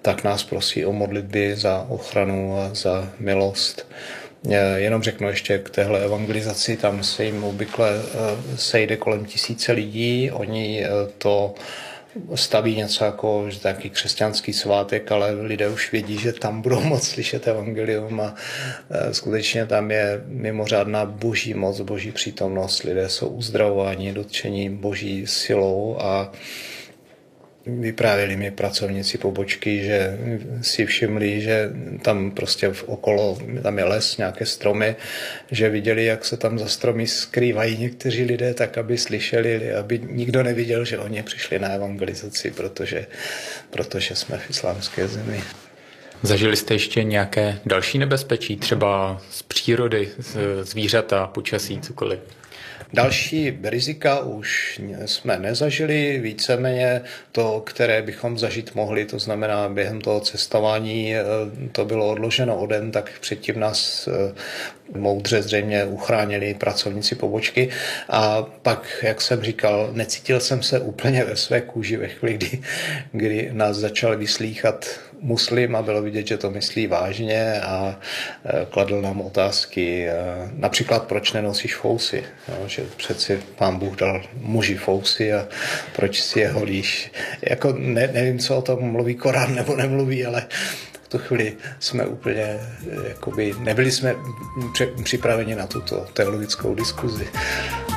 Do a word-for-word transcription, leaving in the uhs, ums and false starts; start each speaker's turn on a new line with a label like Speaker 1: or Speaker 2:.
Speaker 1: tak nás prosí o modlitby za ochranu a za milost. Jenom řeknu ještě k téhle evangelizaci, tam se jim obvykle sejde kolem tisíce lidí, oni to staví něco jako že taky křesťanský svátek, ale lidé už vědí, že tam budou moc slyšet evangelium a skutečně tam je mimořádná boží moc, boží přítomnost, lidé jsou uzdravováni, dotčení boží silou a vyprávěli mi pracovníci pobočky, že si všimli, že tam prostě v okolo, tam je les, nějaké stromy, že viděli, jak se tam za stromy skrývají někteří lidé, tak aby slyšeli, aby nikdo neviděl, že oni přišli na evangelizaci, protože, protože jsme v islámské zemi.
Speaker 2: Zažili jste ještě nějaké další nebezpečí, třeba z přírody, z zvířata, počasí, cokoliv?
Speaker 1: Další rizika už jsme nezažili, víceméně to, které bychom zažít mohli, to znamená během toho cestování to bylo odloženo o den, tak předtím nás moudře zřejmě uchránili pracovníci pobočky a pak, jak jsem říkal, necítil jsem se úplně ve své kůži ve chvíli, kdy, kdy nás začal vyslýchat muslim a bylo vidět, že to myslí vážně a kladl nám otázky, například proč nenosíš fousy, jo, že přeci pán Bůh dal muži fousy a proč si je holíš. Jako ne, nevím, co o tom mluví Korán nebo nemluví, ale v tu chvíli jsme úplně, jakoby, nebyli jsme připraveni na tuto teologickou diskuzi.